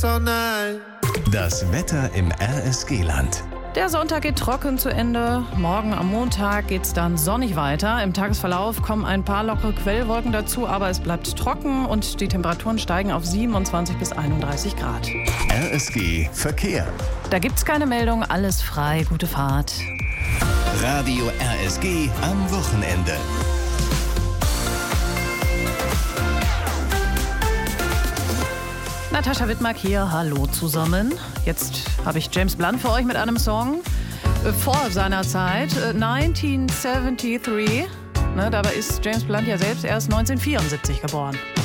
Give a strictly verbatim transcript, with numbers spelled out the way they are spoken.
Das Wetter im R S G-Land. Der Sonntag geht trocken zu Ende. Morgen am Montag geht's dann sonnig weiter. Im Tagesverlauf kommen ein paar lockere Quellwolken dazu, aber es bleibt trocken und die Temperaturen steigen auf siebenundzwanzig bis einunddreißig Grad. R S G Verkehr. Da gibt's keine Meldung, alles frei, gute Fahrt. Radio R S G am Wochenende. Natascha Wittmark hier, hallo zusammen. Jetzt habe ich James Blunt für euch mit einem Song äh, vor seiner Zeit, äh, neunzehnhundertdreiundsiebzig. Ne, dabei ist James Blunt ja selbst erst neunzehnhundertvierundsiebzig geboren.